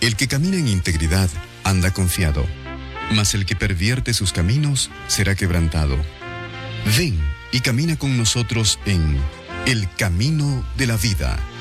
El que camina en integridad anda confiado, mas el que pervierte sus caminos será quebrantado. Ven y camina con nosotros en El Camino de la Vida.